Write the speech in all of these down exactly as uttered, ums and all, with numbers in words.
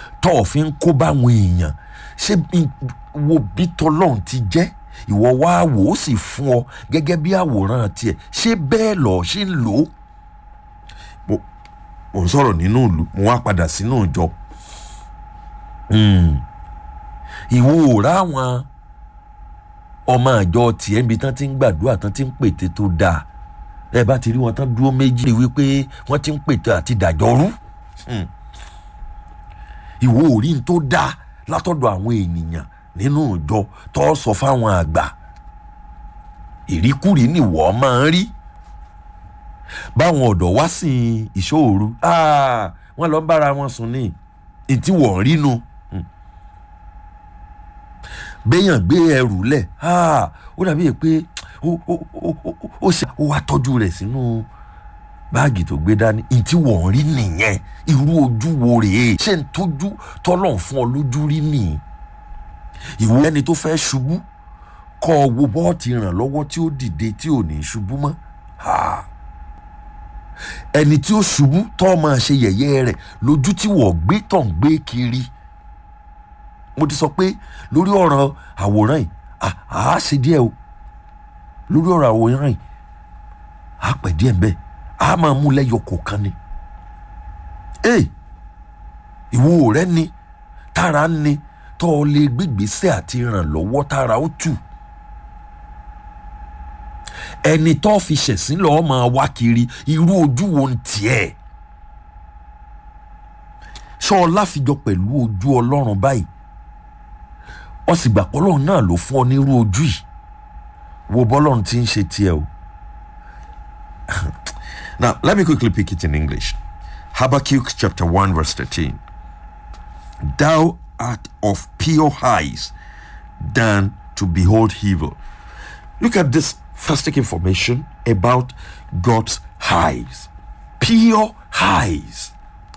tó òfin kó bá àwọn èèyàn ṣé wo bí tọ́lọ́run ti jẹ́ ìwọ wá wò ó sì fún ọ gẹ́gẹ́ bí àwòrán tiẹ̀ ṣé bẹ́ẹ̀ lọ ṣe ń lò ó. mo ń sọ̀rọ̀ nínú ìlú mo wá padà sínú ìjọ ìwọ ò rá àwọn ọmọ àjọ tiẹ̀ níbi tán ti ń gbàdúrà tán ti ń pète tó dáa ẹ bá ti rí wọn tán dúró méjì wípé wọ́n ti ń pète àti dàjọ́rú ìwọ ò rí n tó dáa látọ̀dọ̀ àwọn ènìyàn nínú ìjọ tó sọ fáwọn àgbà ìríkùrí ni wọ́n máa ń rí báwọn ọ̀dọ́ wá sí ìṣòro wọ́n lọ ń bára wọn sùn ní ìtí wọ́n rí nu béèyàn gbé ẹrù lẹ̀ ó dàbí pé ó ṣe ó wá tọ́jú rẹ̀ sínú báàgì tó gbé dání ìtí wọ́n rí nìyẹn irú ojú wo rèé ṣé ń tójú tọ́lọ̀ fún ọ lójú rí nìyí ìwọ ẹni tó fẹ́ ṣubú kọ́ ọ wo bọ́ọ̀tì ràn lọ́wọ́ tí ó dìde tí ò ní ṣubú mọ́ ẹni tí ó ṣubú tó máa ṣe yẹ̀yẹ́ rẹ̀ lójú tí wọ́n gbé tàn gbé kiri. mo ti sọ pé lórí ọ̀rọ̀ àwòrán yìí àá ṣe díẹ̀ o lórí ọ̀rọ̀ àwòrán yìí àá pẹ̀ díẹ̀ bẹ́ẹ̀ àá máa mú lẹ́yọ kọ̀ọ̀kan ni. ee ìwọ rẹ ni tára ni tó o lè gbégbèsè àti ràn lọ́wọ́ tára ó tù ẹni tó fi ṣẹ̀sín lọ́ọ́ máa wá kiri irú ojú wo ń tiẹ̀ ṣọ́ ọ láfijọ́ pẹ̀lú ojú ọlọ́run báyìí ó sì gbà pọ́lọ́run náà ló fún ọ nírú ojú yìí wo bọ́lọ́run tí ń ṣe tiẹ̀ o. Now let me quickly pick it in English. Habakkuk chapter one verse thirteen. Thou art of pure eyes than to behold evil. Look at this fantastic information about God's eyes. Pure eyes.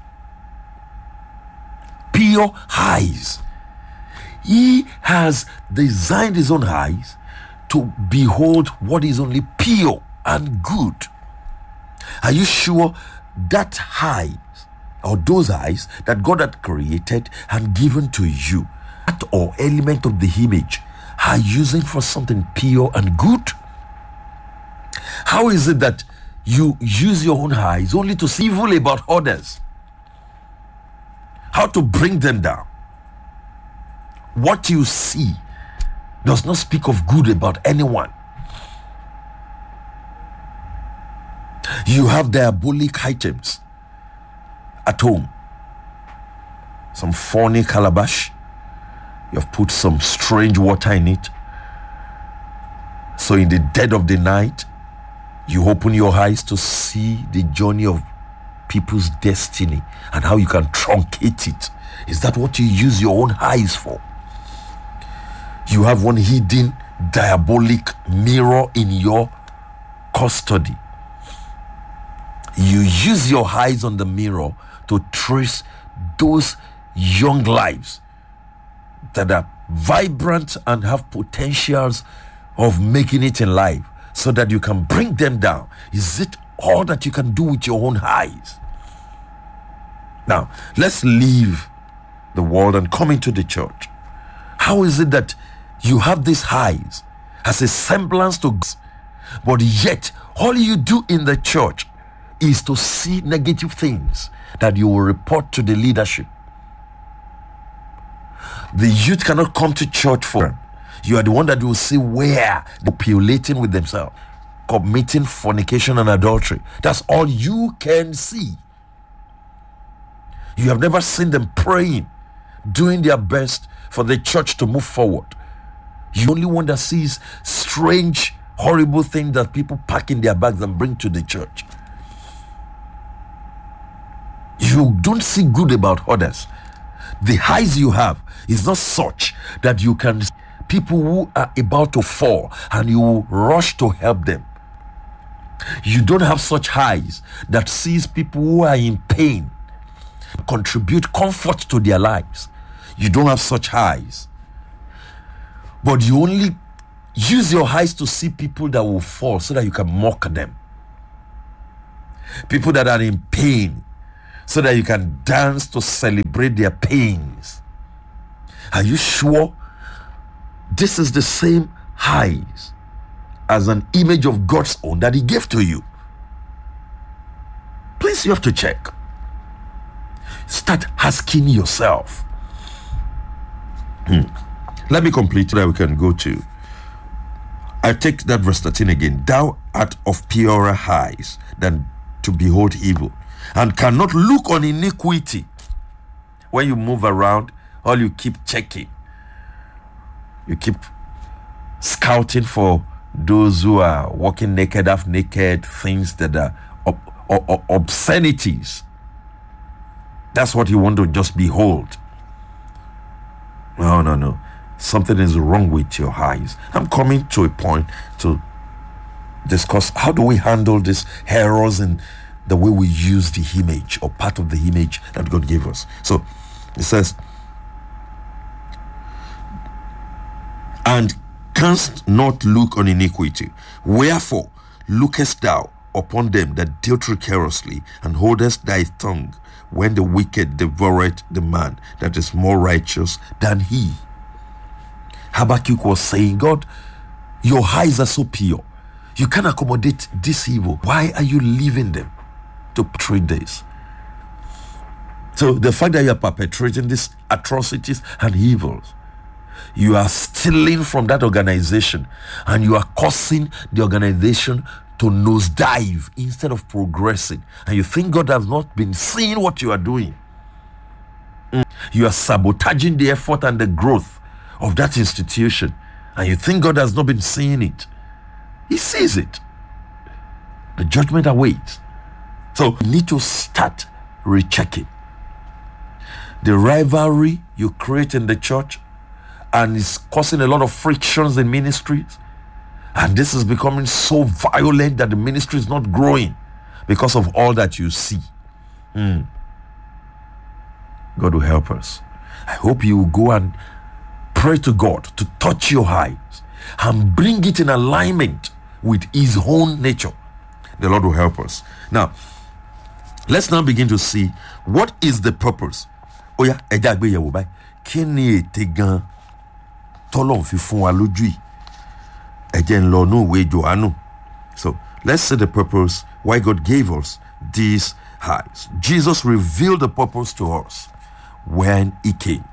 Pure eyes. He has designed his own eyes to behold what is only pure and good. Are you sure that eyes or those eyes that God had created and given to you, that or element of the image, are using for something pure and good? How is it that you use your own eyes only to see evil about others? How to bring them down? What you see does not speak of good about anyone. You have diabolic items at home. Some funny calabash. You have put some strange water in it. So in the dead of the night, you open your eyes to see the journey of people's destiny and how you can truncate it. Is that what you use your own eyes for? You have one hidden diabolic mirror in your custody. You use your eyes on the mirror to trace those young lives that are vibrant and have potentials of making it in life so that you can bring them down. Is it all that you can do with your own eyes? Now, let's leave the world and come into the church. How is it that you have these eyes as a semblance to God, but yet all you do in the church is to see negative things that you will report to the leadership? The youth cannot come to church for them. You are the one that will see where they're populating with themselves, committing fornication and adultery. That's all you can see. You have never seen them praying, doing their best for the church to move forward. You only one that sees strange, horrible things that people pack in their bags and bring to the church. You don't see good about others. The eyes you have is not such that you can see people who are about to fall and you will rush to help them. You don't have such eyes that sees people who are in pain, contribute comfort to their lives. You don't have such eyes. But you only use your eyes to see people that will fall so that you can mock them. People that are in pain, so that you can dance to celebrate their pains. Are you sure this is the same highs as an image of God's own that he gave to you? Please, you have to check. Start asking yourself. Hmm. Let me complete that we can go to. I take that verse thirteen again. Thou art of purer eyes than to behold evil, and cannot look on iniquity. When you move around, all you keep checking. You keep scouting for those who are walking naked, half naked, things that are ob- ob- obscenities. That's what you want to just behold. No, no, no. Something is wrong with your eyes. I'm coming to a point to discuss how do we handle these errors in the way we use the image or part of the image that God gave us. So it says, and canst not look on iniquity. Wherefore lookest thou upon them that deal treacherously, and holdest thy tongue when the wicked devoureth the man that is more righteous than he? Habakkuk was saying, God, your eyes are so pure. You can accommodate this evil. Why are you leaving them to portray this? So the fact that you are perpetrating these atrocities and evils, you are stealing from that organization, and you are causing the organization to nosedive instead of progressing. And you think God has not been seeing what you are doing. Mm. You are sabotaging the effort and the growth of that institution, and you think God has not been seeing it. He sees it. The judgment awaits. So you need to start rechecking. The rivalry you create in the church, and it's causing a lot of frictions in ministries, and this is becoming so violent that the ministry is not growing because of all that you see. Mm. God will help us. I hope you will go and pray to God to touch your eyes and bring it in alignment with his own nature. The Lord will help us. Now, let's now begin to see what is the purpose. Oh yeah, ẹja gbe yewo báyìí. Kí ni ète gan t'Ọlọ́run fi fún wa lójú yìí? Ẹ jẹ́ n lọ nínú ìwé Jòhánù. So, let's see the purpose why God gave us these eyes. Jesus revealed the purpose to us when he came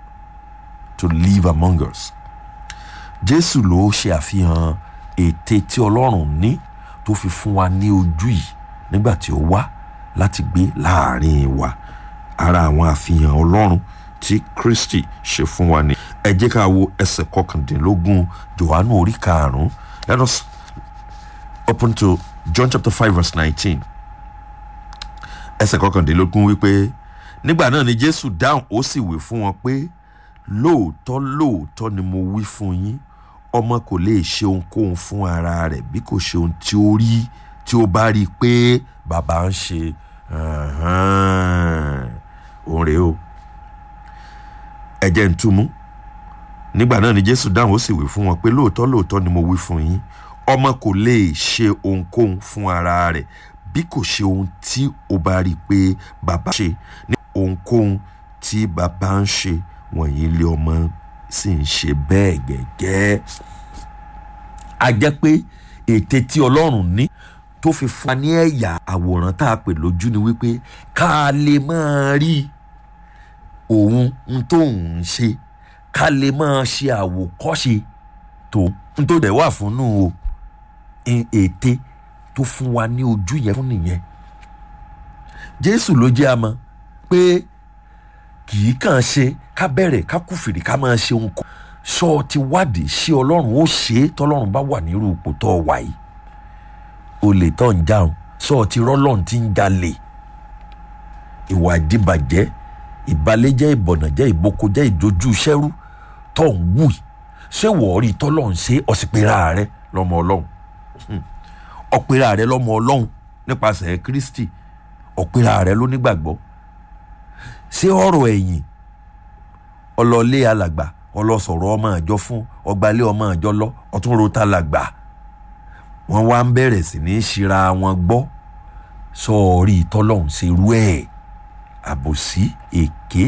to live among us. Jésù ló ṣe àfihàn ète tí Ọlọ́run ní tó fi fún wa ní ojú yìí nígbà tí ó wá láti gbé láàrin wa. Ara àwọn àfihàn Ọlọ́run tí Kristi ṣe fún wa ní. Ẹ jẹ́ ká wo ẹsẹ̀ kọkàndínlógún Jòhánù orí karùn-ún. Let us open to John chapter five verse nineteen. Ẹsẹ̀ kọkàndínlógún wípé, nígbà náà ni Jésù dáhùn ó sì wí fún wọn pé, lóòótọ́ lóòótọ́ ni mo wí fún yín, ọmọ kò lè ṣe ohunkóhun fún ara rẹ̀ bí kò ṣe ohun tí ó rí tí ó bá rí pé bàbá ń ṣe. Òun rèé o. Ẹ jẹ́ n túmú. Nígbà náà ni Jésù dáhùn ó sì wí fún wọn pé lóòótọ́ lóòótọ́ ni mo wí fún yín, ọmọ kò lè ṣe ohunkóhun fún ara rẹ̀ bí kò ṣe ohun tí ó bá rí pé bàbá ṣe. Ní ohunkóhun tí bàbá ń ṣe wọ̀nyí lé ọmọ sì ń ṣe bẹ́ẹ̀ gẹ́gẹ́. A jẹ́ pé ète tí Ọlọ́run ní tó fi fún wa ní ẹ̀yà àwòrán tá a pè lójú ni wípé ká lè máa rí òun ń tó ń ṣe, ká lè máa ṣe àwòkọ́ṣe tó ń tó dẹ̀ wà fún nù o. Ète tó fún wa ní ojú yẹn fún nìyẹn. Jésù ló jẹ́ a mọ̀ pé kì í kàn ṣe ká bẹ̀rẹ̀ ká kúfìrí ká máa ṣe ohun kan. Sọ ti wádìí ṣé Ọlọ́run ó ṣe é tọ́lọ́run bá wà nírú ipò tó wà yìí. Olè tó ń jáun, sọ ti rọ́lọ́run tí ń jalè. Ìwà ìdíbàjẹ́, ìbàlẹ́jẹ́, ìbọ̀nàjẹ́, ìbokojẹ́, ìdojú sẹ́rú tó ń wù yìí. Ṣé wọ́n rí tọ́lọ́run ṣe ọ̀sìnpẹ̀rà rẹ lọ́mọ Ọlọ́run? Ọ̀pẹ̀rà rẹ lọ́mọ Ọlọ́run nípasẹ̀ Kristi. Ọ̀pẹ̀rà rẹ ló nígbàgbọ́. Ṣé ọ̀rọ̀ ẹ̀yìn ọlọ́lé alàgbà ọlọ́sọ̀rọ̀ ọmọ àjọ fún ọgbàlé ọmọ àjọ lọ ọtún rota làgbà wọ́n wá ń bẹ̀rẹ̀ sí ní ṣíra wọn gbọ́ sọ̀rí tọ́lọ́hún ṣe rú ẹ̀ àbòsí èké